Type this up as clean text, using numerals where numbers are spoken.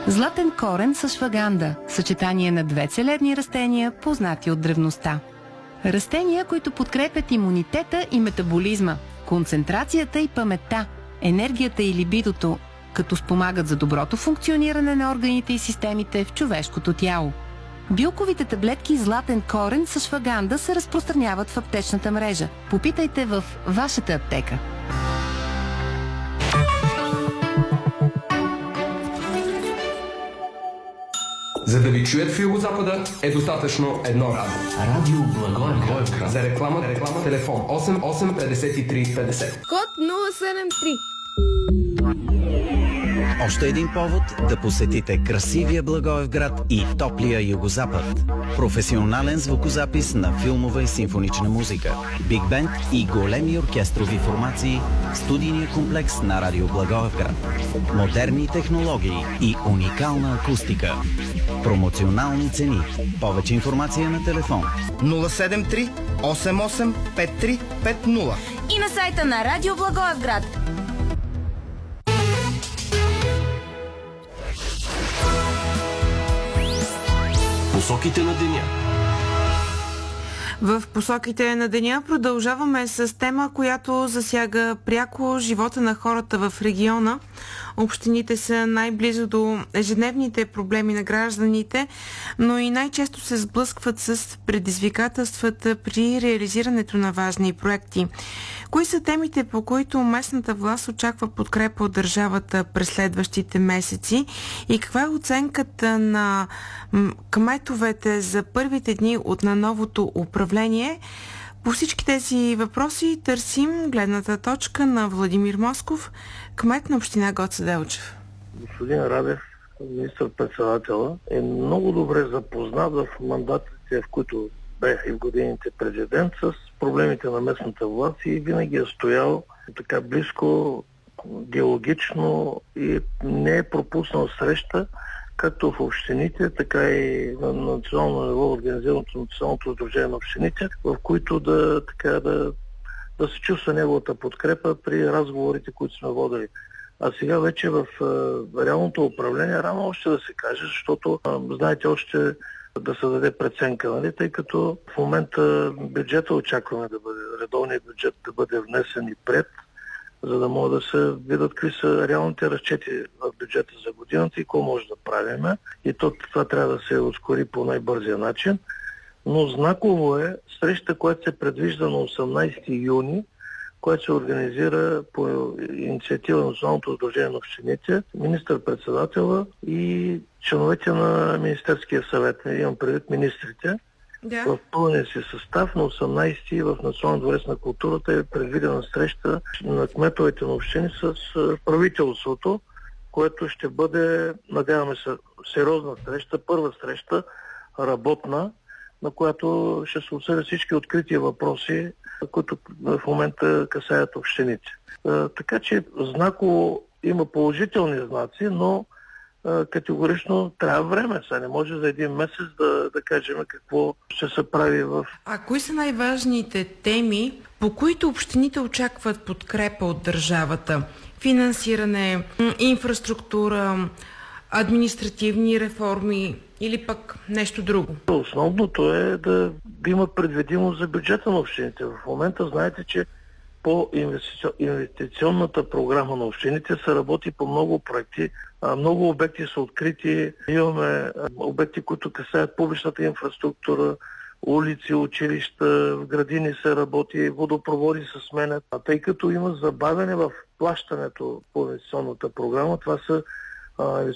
Златен корен с шваганда – съчетание на две целебни растения, познати от древността. Растения, които подкрепят имунитета и метаболизма, концентрацията и паметта, енергията и либидото, като спомагат за доброто функциониране на органите и системите в човешкото тяло. Билковите таблетки златен корен с шваганда се разпространяват в аптечната мрежа. Попитайте в вашата аптека. За да ви чуят в Югозапада е достатъчно едно радио. Радио Благоевград. За реклама телефон 88 53 50. Код 073. Още един повод да посетите красивия Благоевград и топлия Югозапад. Професионален звукозапис на филмова и симфонична музика, биг бенд и големи оркестрови формации в студийния комплекс на Радио Благоевград. Модерни технологии и уникална акустика. Промоционални цени. Повече информация на телефон 073 88 5350 и на сайта на Радио Благоевград. Посоките на деня. В посоките на деня продължаваме с тема, която засяга пряко живота на хората в региона. Общините са най-близо до ежедневните проблеми на гражданите, но и най-често се сблъскват с предизвикателствата при реализирането на важни проекти. Кои са темите, по които местната власт очаква подкрепа от държавата през следващите месеци и каква е оценката на кметовете за първите дни от на новото управление? По всички тези въпроси търсим гледната точка на Владимир Москов, кмет на община Гоце Делчев. Господин Радев, министър-председателя, е много добре запознат в мандатите, в които бе и в годините президент, с проблемите на местната власт и винаги е стоял така близко, диалогично и не е пропуснал среща, както в общините, така и на национално ниво, организираното Националното сдружение на общините, в които да се чувства неговата подкрепа при разговорите, които сме водили. А сега вече в реалното управление рано още да се каже, защото знаете още да се даде преценка, нали? Тъй като в момента бюджета очакваме да бъде, редовният бюджет да бъде внесен и пред, за да могат да се видят какви са реалните разчети в бюджета за годината и какво може да правим. И това трябва да се ускори по най-бързия начин. Но знаково е среща, която се предвижда на 18 юни, която се организира по инициатива на Националното сдружение на общините, министър-председателя и членовете на Министерския съвет. Имам предвид министрите. Да. В пълния си състав на 18-ти в Национален дворец на културата е предвидена среща на кметовете на общини с правителството, което ще бъде, надяваме се, сериозна среща, първа среща, работна, на която ще се обсъдят всички открити въпроси, които в момента касаят общините. Така че знаково има положителни знаци, но категорично трябва време. Сега не може за един месец да кажем какво ще се прави в... А кои са най-важните теми, по които общините очакват подкрепа от държавата? Финансиране, инфраструктура, административни реформи или пък нещо друго? Основното е да има предвидимост за бюджета на общините. В момента знаете, че по инвестиционната програма на общините се работи по много проекти. Много обекти са открити. Имаме обекти, които касаят публичната инфраструктура, улици, училища, в градини се работи, водопроводи се сменят. Тъй като има забавяне в плащането по инвестиционната програма, това са